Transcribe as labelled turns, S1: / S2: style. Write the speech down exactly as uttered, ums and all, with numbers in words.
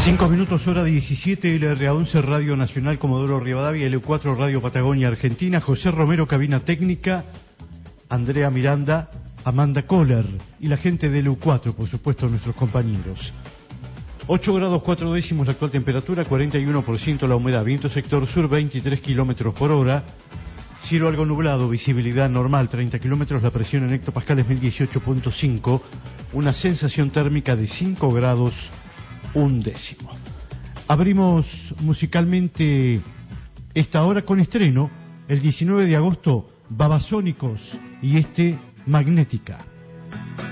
S1: Cinco minutos, hora diecisiete, L R A once, Radio Nacional Comodoro Rivadavia, L U cuatro, Radio Patagonia Argentina, José Romero, cabina técnica, Andrea Miranda, Amanda Kohler y la gente de L U cuatro, por supuesto, nuestros compañeros. ocho grados cuatro décimos la actual temperatura, cuarenta y uno por ciento la humedad, viento sector sur veintitrés kilómetros por hora, cielo algo nublado, visibilidad normal treinta kilómetros, la presión en hectopascales mil dieciocho punto cinco, una sensación térmica de cinco grados un décimo. Abrimos musicalmente esta hora con estreno, el diecinueve de agosto, Babasónicos y este Magnética.